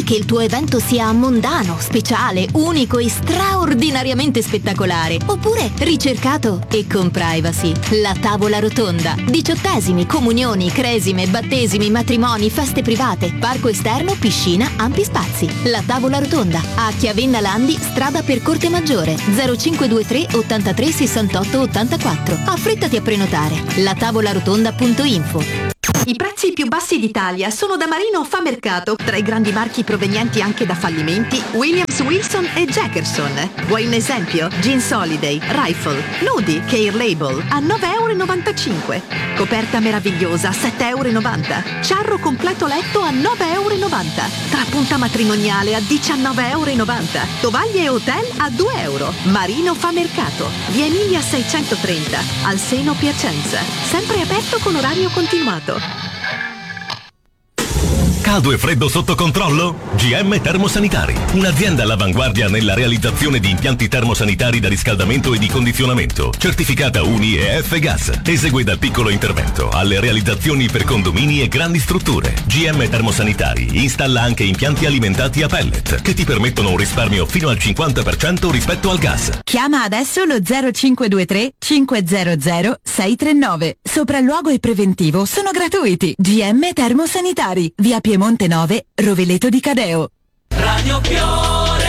che il tuo evento sia mondano, speciale, unico e straordinariamente spettacolare, oppure ricercato e con privacy. La tavola rotonda. 18esimi, comunioni, cresime, battesimi, matrimoni, feste private, parco esterno, piscina, ampi spazi. La tavola rotonda. A Chiavenna Landi, strada per Corte Maggiore, 0523 83 68 84. Affrettati a prenotare. latavolarotonda.info. I prezzi più bassi d'Italia sono da Marino Fa Mercato, tra i grandi marchi provenienti anche da fallimenti Williams, Wilson e Jackerson. Vuoi un esempio? Jeans Holiday, Rifle, Nudi, Care Label a 9,95 €. Coperta meravigliosa a 7,90 €. Ciarro completo letto a 9,90 €. Trapunta matrimoniale a 19,90 €. Tovaglie e hotel a 2 €. Marino Fa Mercato, via Emilia 630, al Seno Piacenza. Sempre aperto con orario continuato. Caldo e freddo sotto controllo? GM Termosanitari, un'azienda all'avanguardia nella realizzazione di impianti termosanitari da riscaldamento e di condizionamento, certificata UNI e F-Gas. Esegue dal piccolo intervento alle realizzazioni per condomini e grandi strutture. GM Termosanitari installa anche impianti alimentati a pellet che ti permettono un risparmio fino al 50% rispetto al gas. Chiama adesso lo 0523 500 639. Sopralluogo e preventivo sono gratuiti. GM Termosanitari, via Piemonte 9, Roveleto di Cadeo. Radio Fiore.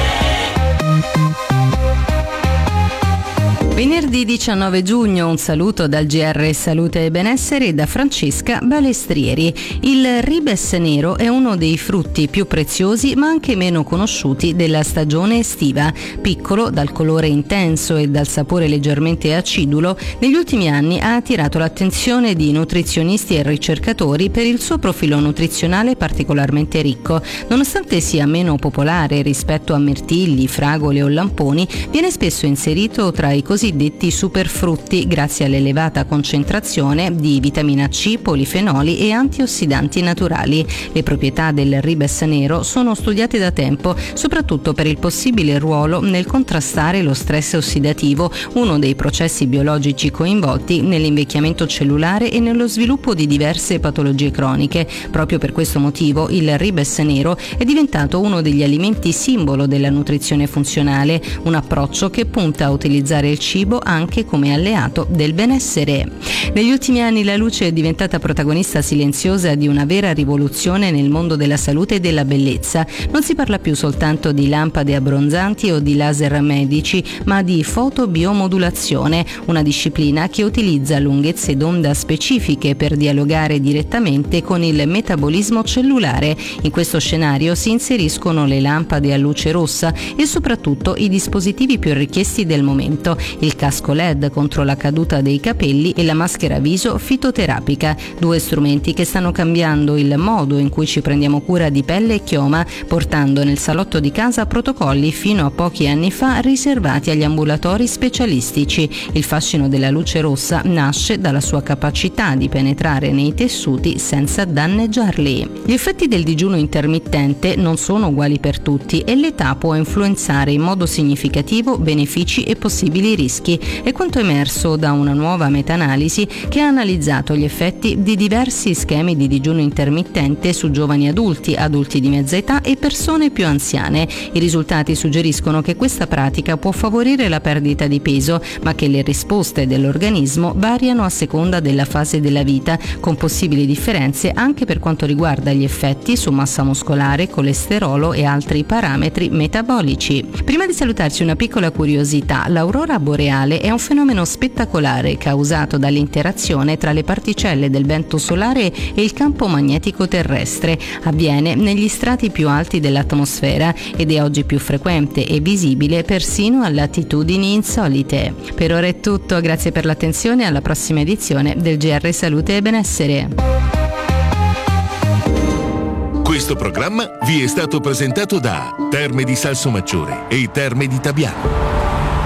Venerdì 19 giugno, un saluto dal GR Salute e Benessere da Francesca Balestrieri. Il ribes nero è uno dei frutti più preziosi ma anche meno conosciuti della stagione estiva. Piccolo, dal colore intenso e dal sapore leggermente acidulo, negli ultimi anni ha attirato l'attenzione di nutrizionisti e ricercatori per il suo profilo nutrizionale particolarmente ricco. Nonostante sia meno popolare rispetto a mirtilli, fragole o lamponi, viene spesso inserito tra i cosiddetti superfrutti grazie all'elevata concentrazione di vitamina C, polifenoli e antiossidanti naturali. Le proprietà del ribes nero sono studiate da tempo, soprattutto per il possibile ruolo nel contrastare lo stress ossidativo, uno dei processi biologici coinvolti nell'invecchiamento cellulare e nello sviluppo di diverse patologie croniche. Proprio per questo motivo il ribes nero è diventato uno degli alimenti simbolo della nutrizione funzionale, un approccio che punta a utilizzare il cibo anche come alleato del benessere. Negli ultimi anni la luce è diventata protagonista silenziosa di una vera rivoluzione nel mondo della salute e della bellezza. Non si parla più soltanto di lampade abbronzanti o di laser medici, ma di fotobiomodulazione, una disciplina che utilizza lunghezze d'onda specifiche per dialogare direttamente con il metabolismo cellulare. In questo scenario si inseriscono le lampade a luce rossa e soprattutto i dispositivi più richiesti del momento, il casco LED contro la caduta dei capelli e la maschera viso fitoterapica, due strumenti che stanno cambiando il modo in cui ci prendiamo cura di pelle e chioma, portando nel salotto di casa protocolli fino a pochi anni fa riservati agli ambulatori specialistici. Il fascino della luce rossa nasce dalla sua capacità di penetrare nei tessuti senza danneggiarli. Gli effetti del digiuno intermittente non sono uguali per tutti e l'età può influenzare in modo significativo benefici e possibili rischi. È quanto emerso da una nuova meta-analisi che ha analizzato gli effetti di diversi schemi di digiuno intermittente su giovani adulti, adulti di mezza età e persone più anziane. I risultati suggeriscono che questa pratica può favorire la perdita di peso, ma che le risposte dell'organismo variano a seconda della fase della vita, con possibili differenze anche per quanto riguarda gli effetti su massa muscolare, colesterolo e altri parametri metabolici. Prima di salutarci una piccola curiosità: l'aurora boreale è un fenomeno spettacolare causato dall'interazione tra le particelle del vento solare e il campo magnetico terrestre. Avviene negli strati più alti dell'atmosfera ed è oggi più frequente e visibile persino a latitudini insolite. Per ora è tutto, grazie per l'attenzione e alla prossima edizione del GR Salute e Benessere. Questo programma vi è stato presentato da Terme di Salsomaggiore e Terme di Tabiano.